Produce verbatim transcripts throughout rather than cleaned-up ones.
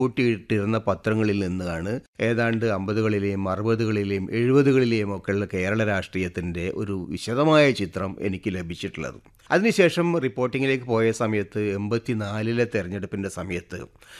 കൂട്ടിയിട്ടിരുന്ന പത്രങ്ങളിൽ നിന്നാണ് ഏതാണ്ട് അമ്പതുകളിലെയും അറുപതുകളിലെയും എഴുപതുകളിലെയും ഒക്കെയുള്ള കേരള രാഷ്ട്രീയത്തിൻ്റെ ഒരു വിശദമായ ചിത്രം എനിക്ക് ലഭിച്ചിട്ടുള്ളത്. അതിനുശേഷം റിപ്പോർട്ടിങ്ങിലേക്ക് പോയ സമയത്ത് എൺപത്തിനാലിലെ തെരഞ്ഞെടുപ്പിൻ്റെ സമയത്ത്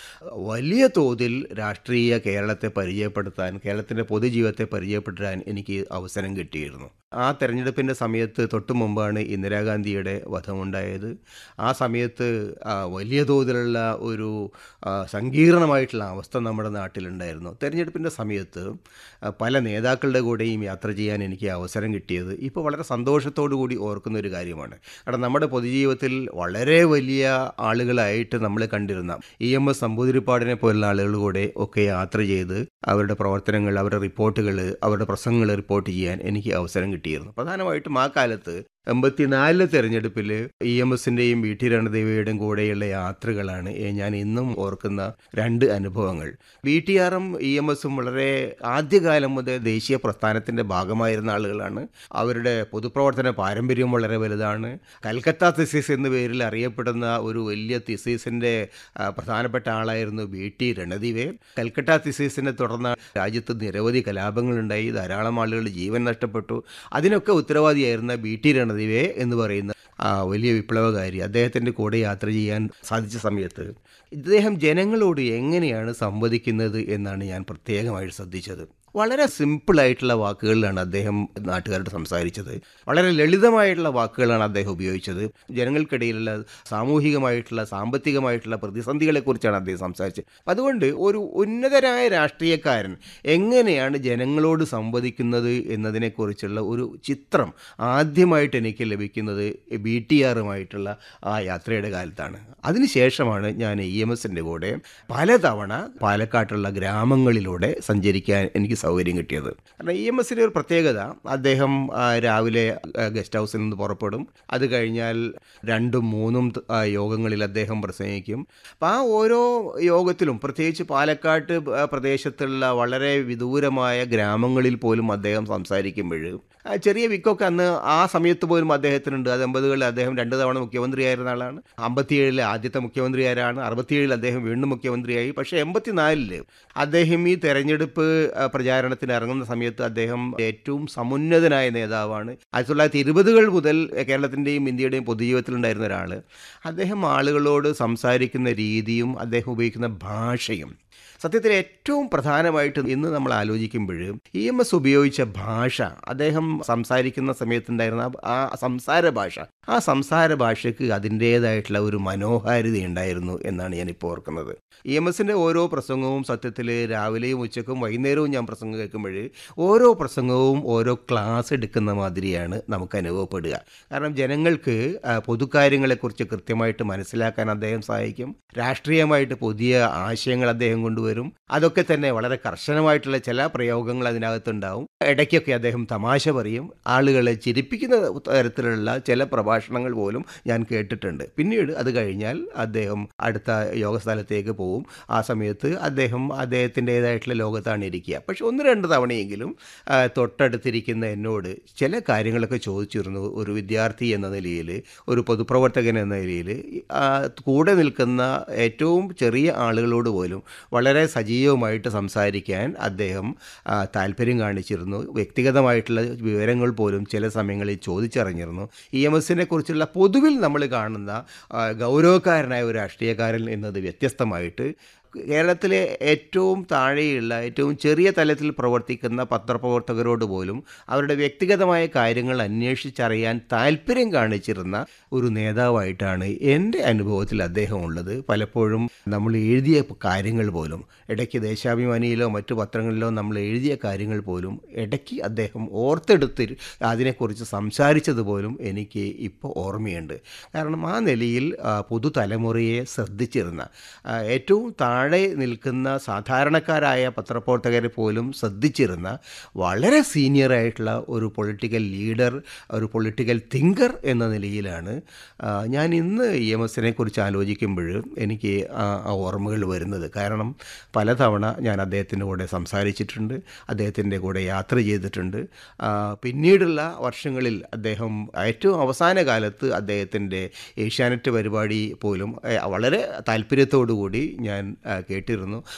വലിയ തോതിൽ രാഷ്ട്രീയ കേരളത്തെ പരിചയപ്പെടുത്താൻ, കേരളത്തിൻ്റെ പൊതുജീവിതത്തെ പരിചയപ്പെടുത്താൻ എനിക്ക് അവസരം കിട്ടിയിരുന്നു. ആ തെരഞ്ഞെടുപ്പിൻ്റെ സമയത്ത് തൊട്ടു മുമ്പാണ് ഇന്ദിരാഗാന്ധിയുടെ വധമുണ്ടായത്. ആ സമയത്ത് ആ, വലിയ തോതിലുള്ള ഒരു ആ, സങ്കീർണമായിട്ടുള്ള അവസ്ഥ നമ്മുടെ നാട്ടിലുണ്ടായിരുന്നു. തെരഞ്ഞെടുപ്പിൻ്റെ സമയത്ത് ആ, പല നേതാക്കളുടെ കൂടെയും യാത്ര ചെയ്യാൻ എനിക്ക് അവസരം കിട്ടിയത് ഇപ്പോൾ വളരെ സന്തോഷത്തോടു കൂടി ഓർക്കുന്ന ഒരു കാര്യമാണ്. കാരണം നമ്മുടെ പൊതുജീവിതത്തിൽ വളരെ വലിയ ആളുകളായിട്ട് നമ്മൾ കണ്ടിരുന്ന ഇ എം എസ് നമ്പൂതിരിപ്പാടിനെ പോലുള്ള ആളുകൾ കൂടെ ഒക്കെ യാത്ര ചെയ്ത് അവരുടെ പ്രവർത്തനങ്ങൾ, അവരുടെ റിപ്പോർട്ടുകൾ, അവരുടെ പ്രസംഗങ്ങൾ റിപ്പോർട്ട് ചെയ്യാൻ എനിക്ക് അവസരം കിട്ടിയിരുന്നു. പ്രധാനമായിട്ടും ആ കാലത്ത് എൺപത്തിനാലിലെ തെരഞ്ഞെടുപ്പിൽ ഇ എം എസിൻ്റെയും വി ടി രണദേവിയുടെയും കൂടെയുള്ള യാത്രകളാണ് ഏ- ഞാൻ ഇന്നും ഓർക്കുന്ന രണ്ട് അനുഭവങ്ങൾ. വി ടി ആറും ഇ എം എസും വളരെ ആദ്യകാലം മുതൽ ദേശീയ പ്രസ്ഥാനത്തിൻ്റെ ഭാഗമായിരുന്ന ആളുകളാണ്. അവരുടെ പൊതുപ്രവർത്തന പാരമ്പര്യം വളരെ വലുതാണ്. കൽക്കത്ത തിസീസ് എന്ന പേരിൽ അറിയപ്പെടുന്ന ഒരു വലിയ തിസീസിൻ്റെ പ്രധാനപ്പെട്ട ആളായിരുന്നു വി ടി രണദിവേ. കൽക്കട്ട തിസീസിനെ തുടർന്ന് രാജ്യത്ത് നിരവധി കലാപങ്ങളുണ്ടായി, ധാരാളം ആളുകൾ ജീവൻ നഷ്ടപ്പെട്ടു. അതിനൊക്കെ ഉത്തരവാദിയായിരുന്ന വി ടി രണദിവേ എന്ന് പറയുന്ന ആ വലിയ വിപ്ലവകാരി, അദ്ദേഹത്തിൻ്റെ കൂടെ യാത്ര ചെയ്യാൻ സാധിച്ച സമയത്ത് ഇദ്ദേഹം ജനങ്ങളോട് എങ്ങനെയാണ് സംവദിക്കുന്നത് എന്നാണ് ഞാൻ പ്രത്യേകമായിട്ട് ശ്രദ്ധിച്ചത്. വളരെ സിമ്പിളായിട്ടുള്ള വാക്കുകളിലാണ് അദ്ദേഹം നാട്ടുകാരോട് സംസാരിച്ചത്. വളരെ ലളിതമായിട്ടുള്ള വാക്കുകളാണ് അദ്ദേഹം ഉപയോഗിച്ചത്. ജനങ്ങൾക്കിടയിലുള്ള സാമൂഹികമായിട്ടുള്ള സാമ്പത്തികമായിട്ടുള്ള പ്രതിസന്ധികളെക്കുറിച്ചാണ് അദ്ദേഹം സംസാരിച്ചത്. അതുകൊണ്ട് ഒരു ഉന്നതരായ രാഷ്ട്രീയക്കാരൻ എങ്ങനെയാണ് ജനങ്ങളോട് സംവദിക്കുന്നത് എന്നതിനെക്കുറിച്ചുള്ള ഒരു ചിത്രം ആദ്യമായിട്ട് എനിക്ക് ലഭിക്കുന്നത് ബി ടി ആറുമായിട്ടുള്ള ആ യാത്രയുടെ കാലത്താണ്. അതിനുശേഷമാണ് ഞാൻ ഇ എം എസിൻ്റെ കൂടെ പലതവണ പാലക്കാട്ടുള്ള ഗ്രാമങ്ങളിലൂടെ സഞ്ചരിക്കാൻ എനിക്ക് സൗകര്യം കിട്ടിയത്. കാരണം ഇ എം എസിൻ്റെ ഒരു പ്രത്യേകത, അദ്ദേഹം ആ, രാവിലെ ആ, ഗസ്റ്റ് ഹൗസിൽ നിന്ന് പുറപ്പെടും. അത് കഴിഞ്ഞാൽ രണ്ടും മൂന്നും ത- ആ, യോഗങ്ങളിൽ അദ്ദേഹം പ്രസംഗിക്കും. അപ്പം ആ ഓരോ യോഗത്തിലും, പ്രത്യേകിച്ച് പാലക്കാട്ട് ആ, പ്രദേശത്തുള്ള വളരെ വിദൂരമായ ഗ്രാമങ്ങളിൽ പോലും അദ്ദേഹം സംസാരിക്കുമ്പോൾ ആ, ചെറിയ വിക്കൊക്കെ അന്ന് ആ സമയത്ത് പോലും അദ്ദേഹത്തിനുണ്ട്. അത് എൺപതുകളിൽ അദ്ദേഹം രണ്ട് തവണ മുഖ്യമന്ത്രിയായിരുന്ന ആളാണ്. അമ്പത്തിയേഴിലെ ആദ്യത്തെ മുഖ്യമന്ത്രിയാരാണ്. അറുപത്തിയേഴിൽ അദ്ദേഹം വീണ്ടും മുഖ്യമന്ത്രിയായി. പക്ഷേ എൺപത്തിനാലില് അദ്ദേഹം ഈ തെരഞ്ഞെടുപ്പ് ആ, പ്രചാരണത്തിന് ഇറങ്ങുന്ന സമയത്ത് അദ്ദേഹം ഏറ്റവും സമുന്നതനായ നേതാവാണ്. ആയിരത്തി തൊള്ളായിരത്തി ഇരുപതുകൾ മുതൽ കേരളത്തിൻ്റെയും ഇന്ത്യയുടെയും പൊതുജീവിതത്തിലുണ്ടായിരുന്ന ഒരാൾ. അദ്ദേഹം ആളുകളോട് സംസാരിക്കുന്ന രീതിയും അദ്ദേഹം ഉപയോഗിക്കുന്ന ഭാഷയും സത്യത്തിൽ ഏറ്റവും പ്രധാനമായിട്ട് ഇന്ന് നമ്മൾ ആലോചിക്കുമ്പോൾ ഇ എം എസ് ഉപയോഗിച്ച ഭാഷ, അദ്ദേഹം സംസാരിക്കുന്ന സമയത്തുണ്ടായിരുന്ന ആ സംസാര ഭാഷ, ആ സംസാര ഭാഷയ്ക്ക് അതിൻ്റേതായിട്ടുള്ള ഒരു മനോഹാരിത ഉണ്ടായിരുന്നു എന്നാണ് ഞാനിപ്പോൾ ഓർക്കുന്നത്. ഇ എം എസിൻ്റെ ഓരോ പ്രസംഗവും സത്യത്തിൽ രാവിലെയും ഉച്ചക്കും വൈകുന്നേരവും ഞാൻ പ്രസംഗം കേൾക്കുമ്പോൾ ഓരോ പ്രസംഗവും ഓരോ ക്ലാസ് എടുക്കുന്ന മാതിരിയാണ് നമുക്ക് അനുഭവപ്പെടുക. കാരണം ജനങ്ങൾക്ക് ആ, പൊതുകാര്യങ്ങളെക്കുറിച്ച് കൃത്യമായിട്ട് മനസ്സിലാക്കാൻ അദ്ദേഹം സഹായിക്കും. രാഷ്ട്രീയമായിട്ട് പുതിയ ആശയങ്ങൾ അദ്ദേഹം കൊണ്ടുവരും. അതൊക്കെ തന്നെ വളരെ കർശനമായിട്ടുള്ള ചില പ്രയോഗങ്ങൾ അതിനകത്തുണ്ടാവും. ഇടയ്ക്കൊക്കെ അദ്ദേഹം തമാശ പറയും. ആളുകളെ ചിരിപ്പിക്കുന്ന തരത്തിലുള്ള ചില പ്രഭാഷണങ്ങൾ പോലും ഞാൻ കേട്ടിട്ടുണ്ട്. പിന്നീട് അത് കഴിഞ്ഞാൽ അദ്ദേഹം അടുത്ത യോഗ സ്ഥലത്തേക്ക് പോവും. ആ സമയത്ത് അദ്ദേഹം അദ്ദേഹത്തിൻ്റേതായിട്ടുള്ള ലോകത്താണ് ഇരിക്കുക. പക്ഷെ ഒന്ന് രണ്ട് തവണയെങ്കിലും ആ, തൊട്ടടുത്തിരിക്കുന്ന എന്നോട് ചില കാര്യങ്ങളൊക്കെ ചോദിച്ചിരുന്നു. ഒരു വിദ്യാർത്ഥി എന്ന നിലയിൽ, ഒരു പൊതുപ്രവർത്തകൻ എന്ന നിലയിൽ, ആ, കൂടെ നിൽക്കുന്ന ഏറ്റവും ചെറിയ ആളുകളോട് പോലും വളരെ സജീവമായിട്ട് സംസാരിക്കാൻ അദ്ദേഹം ആ, താല്പര്യം കാണിച്ചിരുന്നു. വ്യക്തിഗതമായിട്ടുള്ള വിവരങ്ങൾ പോലും ചില സമയങ്ങളിൽ ചോദിച്ചറിഞ്ഞിരുന്നു. ഇ എം എസിനെ കുറിച്ചുള്ള പൊതുവിൽ നമ്മൾ കാണുന്ന ആ, ഗൗരവക്കാരനായ ഒരു രാഷ്ട്രീയക്കാരൻ എന്നത് വ്യത്യസ്തമായിട്ട് കേരളത്തിലെ ഏറ്റവും താഴെയുള്ള ഏറ്റവും ചെറിയ തലത്തിൽ പ്രവർത്തിക്കുന്ന പത്രപ്രവർത്തകരോട് പോലും അവരുടെ വ്യക്തിഗതമായ കാര്യങ്ങൾ അന്വേഷിച്ചറിയാൻ താല്പര്യം കാണിച്ചിരുന്ന ഒരു നേതാവായിട്ടാണ് എൻ്റെ അനുഭവത്തിൽ അദ്ദേഹം ഉള്ളത്. പലപ്പോഴും നമ്മൾ എഴുതിയ കാര്യങ്ങൾ പോലും, ഇടയ്ക്ക് ദേശാഭിമാനിയിലോ മറ്റു പത്രങ്ങളിലോ നമ്മൾ എഴുതിയ കാര്യങ്ങൾ പോലും ഇടയ്ക്ക് അദ്ദേഹം ഓർത്തെടുത്ത് അതിനെക്കുറിച്ച് സംസാരിച്ചതുപോലും എനിക്ക് ഇപ്പോൾ ഓർമ്മയുണ്ട്. കാരണം ആ നിലയിൽ ആ, പുതുതലമുറയെ ശ്രദ്ധിച്ചിരുന്ന, ആ, ഏറ്റവും താഴെ നിൽക്കുന്ന സാധാരണക്കാരായ പത്രപ്രവർത്തകരെ പോലും ശ്രദ്ധിച്ചിരുന്ന വളരെ സീനിയറായിട്ടുള്ള ഒരു പൊളിറ്റിക്കൽ ലീഡർ, ഒരു പൊളിറ്റിക്കൽ തിങ്കർ എന്ന നിലയിലാണ് ആ, ഞാൻ ഇന്ന് ഇ എം എസിനെ കുറിച്ച് ആലോചിക്കുമ്പോൾ എനിക്ക് ആ ആ ഓർമ്മകൾ വരുന്നത്. കാരണം പലതവണ ഞാൻ അദ്ദേഹത്തിൻ്റെ കൂടെ സംസാരിച്ചിട്ടുണ്ട്, അദ്ദേഹത്തിൻ്റെ കൂടെ യാത്ര ചെയ്തിട്ടുണ്ട്. ആ, പിന്നീടുള്ള വർഷങ്ങളിൽ അദ്ദേഹം ഏറ്റവും അവസാന കാലത്ത് അദ്ദേഹത്തിൻ്റെ ഏഷ്യാനെറ്റ് പരിപാടി പോലും ഏ, വളരെ താല്പര്യത്തോടു കൂടി ഞാൻ ആ, കേട്ടിരുന്നു.